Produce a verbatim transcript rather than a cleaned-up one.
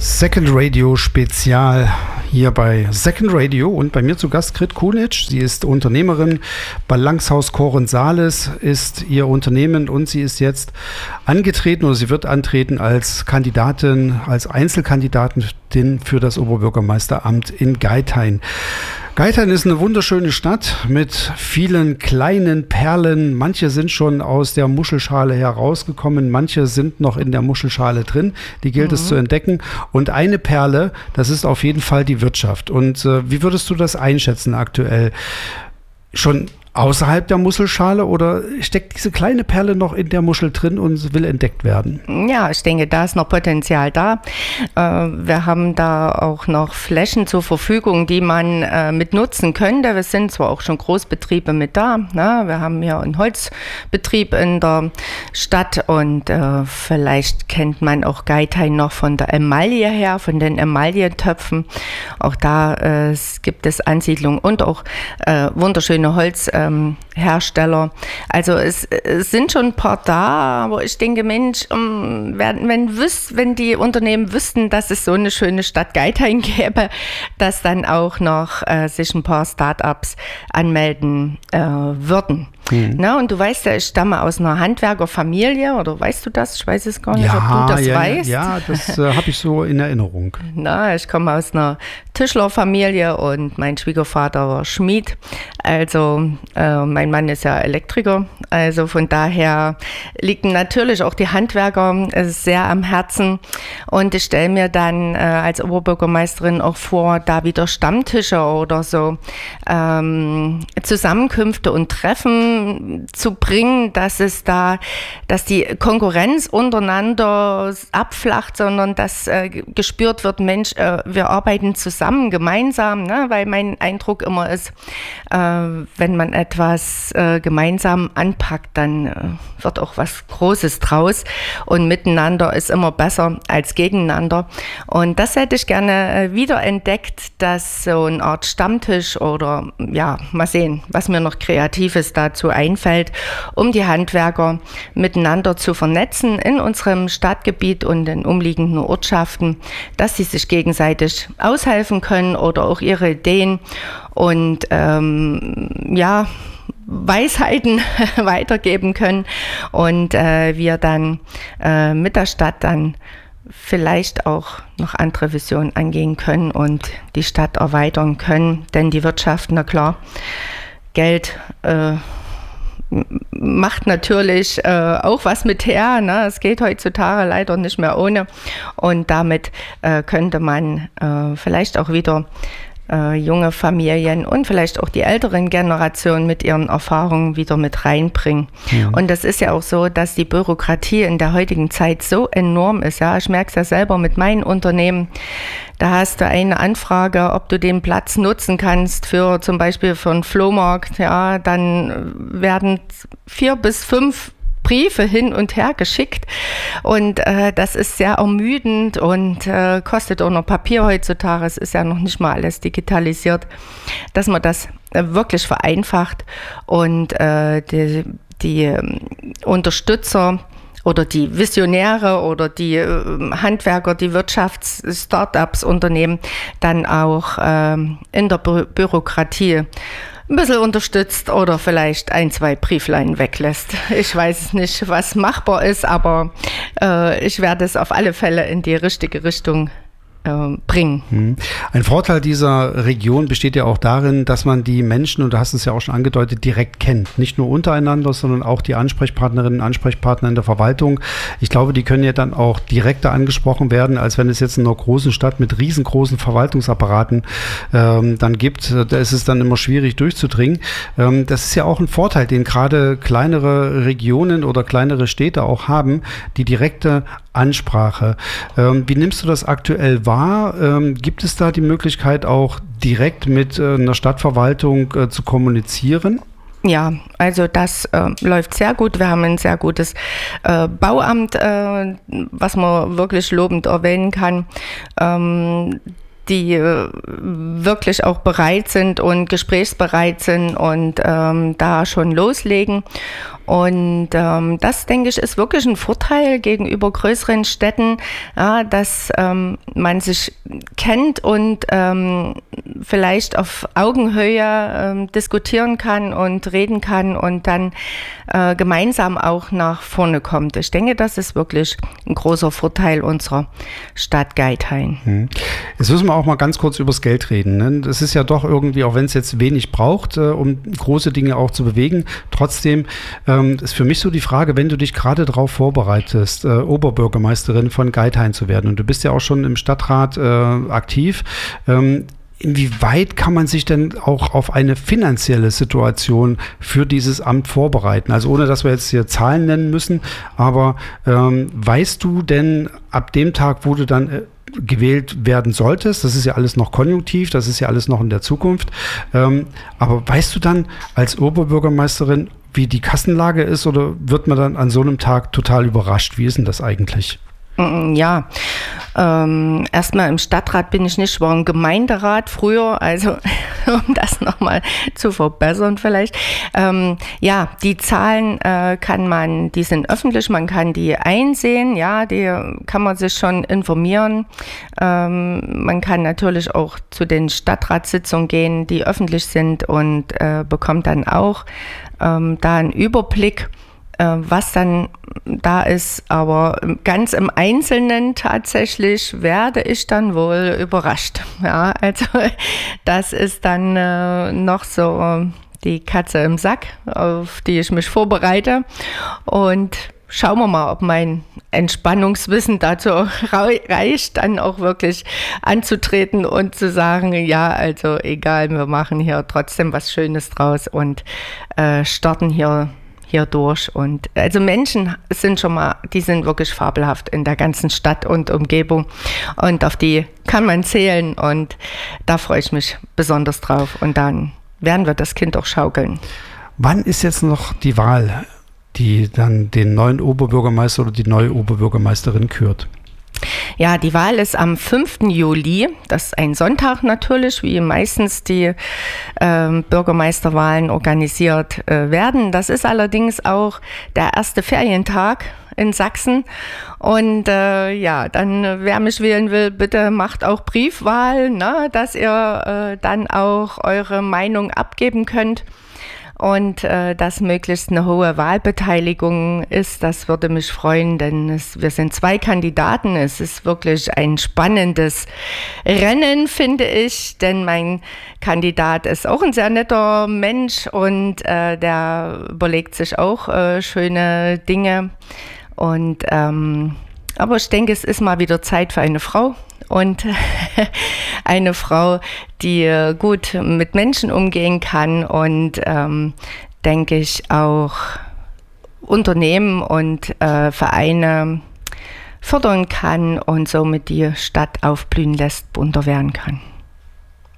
Second Radio Spezial hier bei Second Radio und bei mir zu Gast Grit Kunitsch. Sie ist Unternehmerin. Balancehaus Korensalis ist ihr Unternehmen und sie ist jetzt angetreten oder sie wird antreten als Kandidatin, als Einzelkandidatin für das Oberbürgermeisteramt in Geithain. Geithain ist eine wunderschöne Stadt mit vielen kleinen Perlen. Manche sind schon aus der Muschelschale herausgekommen, manche sind noch in der Muschelschale drin. Die gilt mhm. es zu entdecken. Und eine Perle, das ist auf jeden Fall die Wirtschaft. Und äh, wie würdest du das einschätzen aktuell? Schon außerhalb der Muschelschale oder steckt diese kleine Perle noch in der Muschel drin und will entdeckt werden? Ja, ich denke, da ist noch Potenzial da. Äh, wir haben da auch noch Flächen zur Verfügung, die man äh, mit nutzen könnte. Wir sind zwar auch schon Großbetriebe mit da. Ne? Wir haben hier einen Holzbetrieb in der Stadt und äh, vielleicht kennt man auch Geithain noch von der Emaille her, von den Emailletöpfen. Auch da äh, gibt es Ansiedlungen und auch äh, wunderschöne Holz Ähm, Hersteller. Also es, es sind schon ein paar da, aber ich denke, Mensch, um, wenn, wenn, wüs, wenn die Unternehmen wüssten, dass es so eine schöne Stadt Geithain gäbe, dass dann auch noch äh, sich ein paar Start-ups anmelden äh, würden. Mhm. Na, und du weißt ja, ich stamme aus einer Handwerkerfamilie, oder weißt du das? Ich weiß es gar nicht, ja, ob du das ja, weißt. Ja, das äh, habe ich so in Erinnerung. Na, ich komme aus einer Tischlerfamilie und mein Schwiegervater war Schmied. Also äh, mein Mann ist ja Elektriker. Also von daher liegt natürlich auch die Handwerker äh, sehr am Herzen. Und ich stelle mir dann äh, als Oberbürgermeisterin auch vor, da wieder Stammtische oder so ähm, Zusammenkünfte und Treffen zu bringen, dass es da, dass die Konkurrenz untereinander abflacht, sondern dass äh, gespürt wird, Mensch, äh, wir arbeiten zusammen, gemeinsam, ne? Weil mein Eindruck immer ist, äh, wenn man etwas äh, gemeinsam anpackt, dann äh, wird auch was Großes draus und miteinander ist immer besser als gegeneinander. Und das hätte ich gerne äh, wiederentdeckt, dass so eine Art Stammtisch oder ja, mal sehen, was mir noch Kreatives dazu einfällt, um die Handwerker miteinander zu vernetzen in unserem Stadtgebiet und in umliegenden Ortschaften, dass sie sich gegenseitig aushelfen können oder auch ihre Ideen und ähm, ja, Weisheiten weitergeben können und äh, wir dann äh, mit der Stadt dann vielleicht auch noch andere Visionen angehen können und die Stadt erweitern können, denn die Wirtschaft, na klar, Geld äh, macht natürlich äh, auch was mit her. Ne? Es geht heutzutage leider nicht mehr ohne. Und damit äh, könnte man äh, vielleicht auch wieder äh, junge Familien und vielleicht auch die älteren Generationen mit ihren Erfahrungen wieder mit reinbringen. Ja. Und das ist ja auch so, dass die Bürokratie in der heutigen Zeit so enorm ist. Ja? Ich merke es ja selber mit meinen Unternehmen. Da hast du eine Anfrage, ob du den Platz nutzen kannst für zum Beispiel für einen Flohmarkt. Ja, dann werden vier bis fünf Briefe hin und her geschickt und äh, das ist sehr ermüdend und äh, kostet auch noch Papier heutzutage. Es ist ja noch nicht mal alles digitalisiert, dass man das äh, wirklich vereinfacht und äh, die, die äh, Unterstützer oder die Visionäre oder die äh, Handwerker, die Wirtschafts-Startups, Unternehmen dann auch ähm, in der Bü- Bürokratie ein bisschen unterstützt oder vielleicht ein, zwei Brieflein weglässt. Ich weiß es nicht, was machbar ist, aber äh, ich werde es auf alle Fälle in die richtige Richtung bringen. Ein Vorteil dieser Region besteht ja auch darin, dass man die Menschen, und du hast es ja auch schon angedeutet, direkt kennt. Nicht nur untereinander, sondern auch die Ansprechpartnerinnen und Ansprechpartner in der Verwaltung. Ich glaube, die können ja dann auch direkter angesprochen werden, als wenn es jetzt in einer großen Stadt mit riesengroßen Verwaltungsapparaten ähm, dann gibt. Da ist es dann immer schwierig durchzudringen. Ähm, das ist ja auch ein Vorteil, den gerade kleinere Regionen oder kleinere Städte auch haben, die direkte Ansprache. Ähm, wie nimmst du das aktuell wahr? Ähm, gibt es da die Möglichkeit, auch direkt mit äh, einer Stadtverwaltung äh, zu kommunizieren? Ja, also das äh, läuft sehr gut. Wir haben ein sehr gutes äh, Bauamt, äh, was man wirklich lobend erwähnen kann. Ähm, die äh, wirklich auch bereit sind und gesprächsbereit sind und ähm, da schon loslegen. Und ähm, das, denke ich, ist wirklich ein Vorteil gegenüber größeren Städten, ja, dass ähm, man sich kennt und ähm, vielleicht auf Augenhöhe ähm, diskutieren kann und reden kann und dann äh, gemeinsam auch nach vorne kommt. Ich denke, das ist wirklich ein großer Vorteil unserer Stadt Geithain. Hm. Jetzt müssen wir auch mal ganz kurz übers Geld reden. Ne? Das ist ja doch irgendwie, auch wenn es jetzt wenig braucht, äh, um große Dinge auch zu bewegen, trotzdem ähm, ist für mich so die Frage, wenn du dich gerade darauf vorbereitest, äh, Oberbürgermeisterin von Geithain zu werden und du bist ja auch schon im Stadtrat äh, aktiv, ähm, inwieweit kann man sich denn auch auf eine finanzielle Situation für dieses Amt vorbereiten? Also ohne, dass wir jetzt hier Zahlen nennen müssen, aber ähm, weißt du denn ab dem Tag, wo du dann äh, gewählt werden solltest, das ist ja alles noch konjunktiv, das ist ja alles noch in der Zukunft, ähm, aber weißt du dann als Oberbürgermeisterin, wie die Kassenlage ist, oder wird man dann an so einem Tag total überrascht? Wie ist denn das eigentlich? Ja, ähm, erstmal im Stadtrat bin ich nicht, war im Gemeinderat früher, also um das nochmal zu verbessern vielleicht. Ähm, ja, die Zahlen äh, kann man, die sind öffentlich, man kann die einsehen, ja, die kann man sich schon informieren. Ähm, man kann natürlich auch zu den Stadtratssitzungen gehen, die öffentlich sind, und äh, bekommt dann auch ähm, da einen Überblick, was dann da ist, aber ganz im Einzelnen tatsächlich werde ich dann wohl überrascht. Ja, also das ist dann äh, noch so die Katze im Sack, auf die ich mich vorbereite, und schauen wir mal, ob mein Entspannungswissen dazu reicht, dann auch wirklich anzutreten und zu sagen, ja, also egal, wir machen hier trotzdem was Schönes draus und äh, starten hier hier durch. Und also Menschen sind schon mal, die sind wirklich fabelhaft in der ganzen Stadt und Umgebung, und auf die kann man zählen, und da freue ich mich besonders drauf, und dann werden wir das Kind auch schaukeln. Wann ist jetzt noch die Wahl, die dann den neuen Oberbürgermeister oder die neue Oberbürgermeisterin kürt? Ja, die Wahl ist am fünften Juli, das ist ein Sonntag natürlich, wie meistens die äh, Bürgermeisterwahlen organisiert äh, werden. Das ist allerdings auch der erste Ferientag in Sachsen, und äh, ja, dann, wer mich wählen will, bitte macht auch Briefwahl, ne, dass ihr äh, dann auch eure Meinung abgeben könnt. Und äh, dass möglichst eine hohe Wahlbeteiligung ist, das würde mich freuen, denn es, wir sind zwei Kandidaten. Es ist wirklich ein spannendes Rennen, finde ich, denn mein Kandidat ist auch ein sehr netter Mensch, und äh, der überlegt sich auch äh, schöne Dinge. Und ähm, aber ich denke, es ist mal wieder Zeit für eine Frau. Und eine Frau, die gut mit Menschen umgehen kann und, ähm, denke ich, auch Unternehmen und äh, Vereine fördern kann und somit die Stadt aufblühen lässt, bunter werden kann.